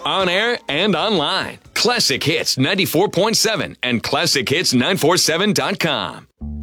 on air and online. Classic Hits 94.7 and ClassicHits947.com.